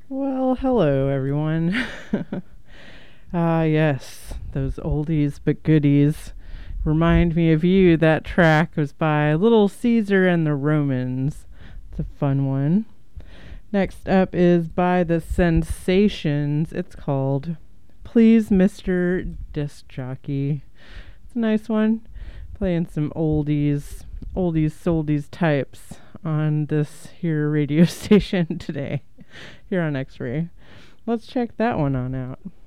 Well, hello everyone. Yes, those oldies but goodies remind me of you. That track was by Little Caesar and the Romans. It's a fun one. Next up is by the Sensations. It's called Please Mr. Disc Jockey. It's a nice one. Playing some oldies types on this here radio station today, here on X Ray. Let's check that one on out.